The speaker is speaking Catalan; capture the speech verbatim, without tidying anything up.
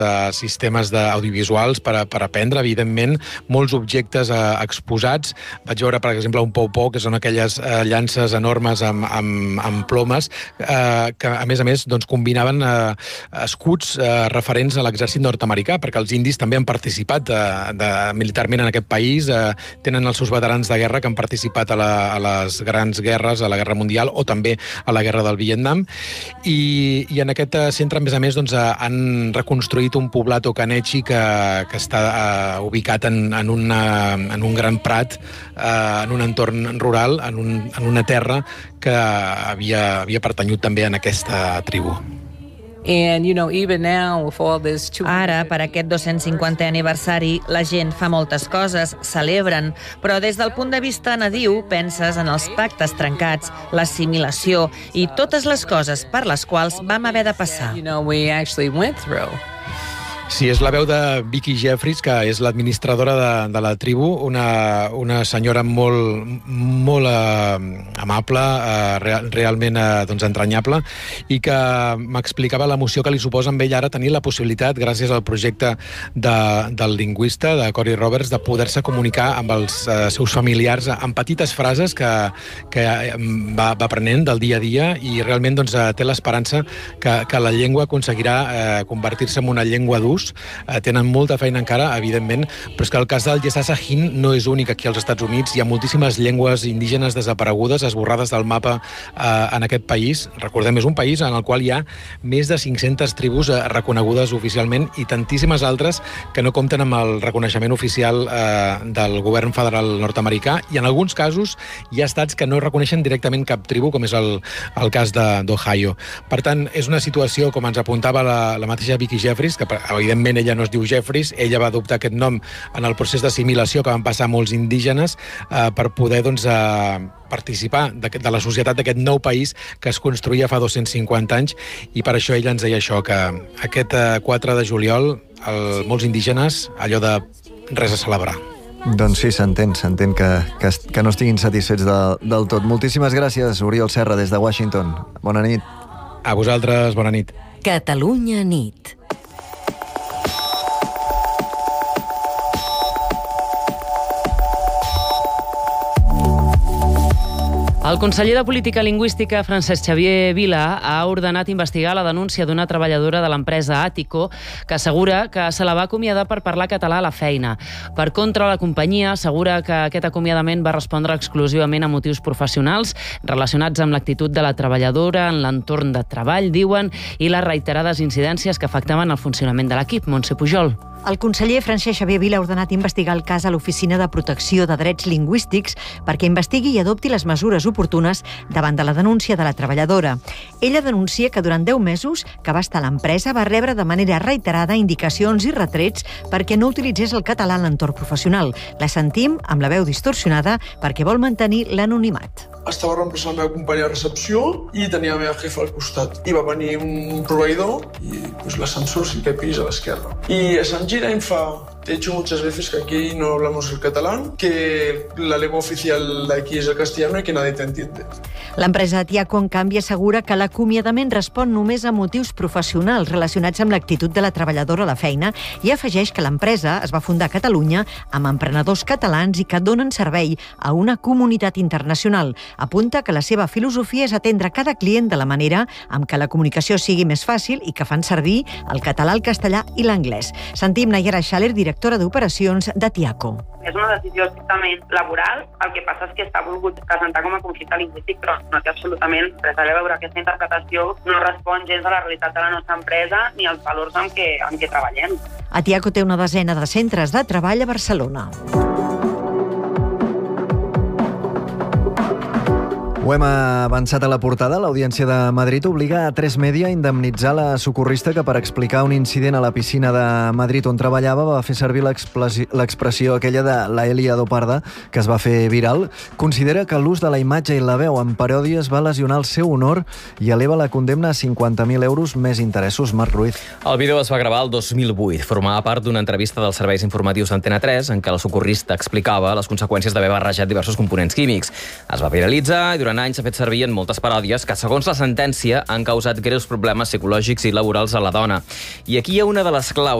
de sistemes audiovisuals per, a, per aprendre, evidentment, molts objectes eh, exposats. Vaig veure, per exemple, un pou-pou, que són aquelles eh, llances enormes amb, amb, amb plomes, eh, que, a més a més, doncs, combinaven eh, escuts eh, referents a l'exèrcit nord-americà, perquè els indis també han participat de, de, militarment en aquest país, eh, tenen els seus veterans de guerra que han participat a, la, a les grans guerres, a la Guerra Mundial o també a la Guerra del Vietnam, i, i en aquest centre, a més a més, doncs, han reconstruït un poblat Ocanechi que, que està uh, ubicat en, en, una, en un gran prat, uh, en un entorn rural, en, un, en una terra que havia, havia pertanyut també en aquesta tribu. And, you know, even now, with all this... Ara, per aquest dos-cents cinquantè aniversari, la gent fa moltes coses, celebren, però des del punt de vista nadiu penses en els pactes trencats, l'assimilació i totes les coses per les quals vam haver de passar. You know, we actually went through. Sí, és la veu de Vicky Jeffries, que és l'administradora de, de la tribu, una, una senyora molt, molt eh, amable, eh, real, realment eh, doncs, entranyable, i que m'explicava l'emoció que li suposa amb ella ara tenir la possibilitat, gràcies al projecte de, del lingüista, de Cory Roberts, de poder-se comunicar amb els eh, seus familiars amb petites frases que, que va, va aprenent del dia a dia, i realment doncs, té l'esperança que, que la llengua aconseguirà eh, convertir-se en una llengua d'ús. Uh, tenen molta feina encara, evidentment, però és que el cas del Yesà Sahin no és únic aquí als Estats Units. Hi ha moltíssimes llengües indígenes desaparegudes, esborrades del mapa uh, en aquest país. Recordem, és un país en el qual hi ha més de cinc-centes tribus uh, reconegudes oficialment i tantíssimes altres que no compten amb el reconeixement oficial uh, del govern federal nord-americà, i en alguns casos hi ha estats que no reconeixen directament cap tribu, com és el, el cas d'Ohio. Per tant, és una situació, com ens apuntava la, la mateixa Vicky Jeffries, que evidentment ella no es diu Jeffries, ella va adoptar aquest nom en el procés d'assimilació que van passar molts indígenes eh, per poder doncs, eh, participar de, de la societat d'aquest nou país que es construïa fa dos-cents cinquanta anys, i per això ella ens deia això, que aquest eh, quatre de juliol el, molts indígenes, allò de res a celebrar. Doncs sí, s'entén, s'entén que, que, que no estiguin satisfets de, del tot. Moltíssimes gràcies, Oriol Serra, des de Washington. Bona nit. A vosaltres, bona nit. Catalunya nit. El conseller de Política Lingüística, Francesc Xavier Vila, ha ordenat investigar la denúncia d'una treballadora de l'empresa Àtico que assegura que se la va acomiadar per parlar català a la feina. Per contra, la companyia assegura que aquest acomiadament va respondre exclusivament a motius professionals relacionats amb l'actitud de la treballadora en l'entorn de treball, diuen, i les reiterades incidències que afectaven el funcionament de l'equip. Montse Pujol. El conseller Francesc Xavier Vila ha ordenat investigar el cas a l'Oficina de Protecció de Drets Lingüístics perquè investigui i adopti les mesures oportunes davant de la denúncia de la treballadora. Ella denuncia que durant deu mesos que va estar a l'empresa va rebre de manera reiterada indicacions i retrets perquè no utilitzés el català en l'entorn professional. La sentim amb la veu distorsionada perquè vol mantenir l'anonimat. Estava reemplaçant la meva companya de recepció i tenia la meva jefa al costat. I va venir un proveïdor i pues, l'ascensor cinquè pis a l'esquerra. I se'n gira i em fa: te he dicho muchas veces que aquí no hablamos el catalán, que la lengua oficial de aquí es el castellano y que nadie te entiende. L'empresa Tiaco, en canvi, assegura que l'acomiadament respon només a motius professionals relacionats amb l'actitud de la treballadora a la feina i afegeix que l'empresa es va fundar a Catalunya amb emprenedors catalans i que donen servei a una comunitat internacional. Apunta que la seva filosofia és atendre cada client de la manera amb què la comunicació sigui més fàcil i que fan servir el català, el castellà i l'anglès. Sentim Nayara Schaller, directora d'operacions de Tiaco. És una decisió estrictament laboral, el que passa és que està volgut presentar com a conflicte lingüístic, però no té absolutament res a veure. Aquesta interpretació no respon gens a la realitat de la nostra empresa ni als valors amb què, amb què treballem. A Tiaco té una desena de centres de treball a Barcelona. Ho hem avançat a la portada. L'Audiència de Madrid obliga a tres Media a indemnitzar la socorrista que per explicar un incident a la piscina de Madrid on treballava va fer servir l'expressió aquella de la Elia Doparda, que es va fer viral. Considera que l'ús de la imatge i la veu en paròdies va lesionar el seu honor i eleva la condemna a cinquanta mil euros més interessos. Marc Ruiz. El vídeo es va gravar el dos mil vuit. Formava part d'una entrevista dels serveis informatius d'Antena tres en què la socorrista explicava les conseqüències d'haver barrejat diversos components químics. Es va viralitzar i durant durant anys s'ha fet servir en moltes paròdies que, segons la sentència, han causat greus problemes psicològics i laborals a la dona. I aquí hi ha una de les claus